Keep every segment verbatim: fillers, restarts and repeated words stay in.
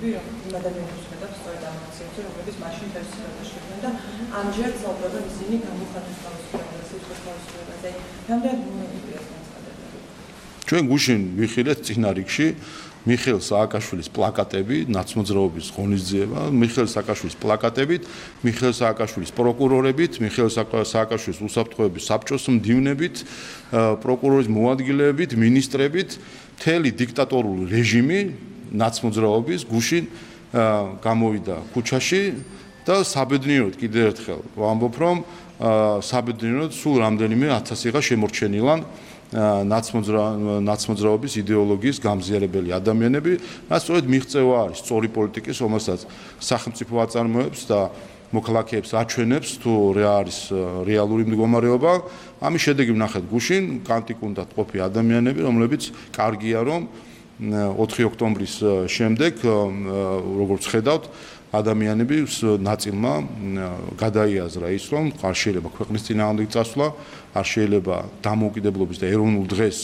ვინაობები, იმ ადამიანებს ხედავს სწორედ ამ აქციებზე, რომლებიც მაშინ თერთმეტ შეხვდნენ და ამჯერ საუბრობენ ისინი გამოხატვის თავისუფლებაზე, სიტყვის თავისუფლებაზე. რამდენად მონიტორინგს განცხადებები? ჩვენ გუშინ ვიხილეთ წინა რიგში მიხეილ სააკაშვილის პლაკატები, ნაცმოძრაობის ღონისძიება, მიხეილ სააკაშვილის პლაკატებით, მიხეილ სააკაშვილის პროკურორებით, მიხეილ სააკაშვილის უსაფრთხოების საბჭოს მდივნებით, პროკურორის მოადგილეებით, მინისტრებით, მთელი დიქტატორული რეჟიმი ნაცმოძრაობის გუშინ გამოვიდა ქუჩაში და საბედნიეროდ კიდევ ერთხელ ვამბობ, რომ საბედნიეროდ სულ რამდენიმე ათასიღა შემორჩენილან ნაცმოძრაობის იდეოლოგიის გამზიარებელი ადამიანები, რაც სწორედ მიღწევა არის სწორი პოლიტიკის, რომელსაც სახელმწიფო აწარმოებს და მოქალაქეებს აჩვენებს თუ რა არის რეალური მდგომარეობა. ამის შედეგი ვნახეთ გუშინ, კანტიკუნდად ყოფი ადამიანები, რომლებიც კარგია რომ ოთხი ოქტომბრის შემდეგ, როგორც ხედავთ, ადამიანების ნაწილმა გადაიაზრა ის, რომ არ შეიძლება ქვეყნის წინააღმდეგ წასვლა, არ შეიძლება დამოუკიდებლობის და ეროვნულ დღეს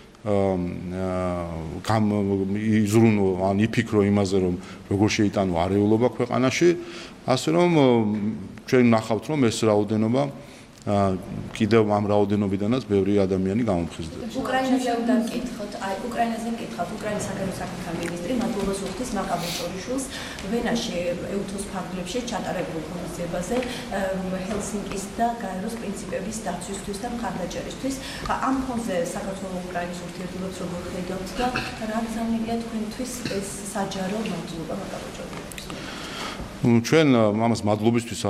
იზრუნო ან იფიქრო იმაზე, რომ როგორ შეიტანო არეულობა ქვეყანაში, ასე რომ ჩვენ ვნახავთ, რომ ეს რაოდენობა კიდევ ამ რაოდენობიდანაც ბევრი ადამიანი გამომხიზდება. უკრაინაზე უნდა ვკითხოთ, აი უკრაინაზე ვკითხავთ, უკრაინის საგარეო საქმეთა მინისტრი მადლობას უხდის მაკაბელ ჭორიშვილს ვენაში ეუთოს ფარგლებში ჩატარებულ ღონისძიებაზე ჰელსინკის და გაეროს პრინციპების დაცვისთვის და მხარდაჭერისთვის. ამ ფონზე საქართველოს უკრაინის ურთიერთობებს როგორ ხედავთ და რა გზავნილია თქვენთვის ეს საჯარო მადლობა მაკაბელ ჭორიშვილს? ჩვენ ამას მადლობისთვის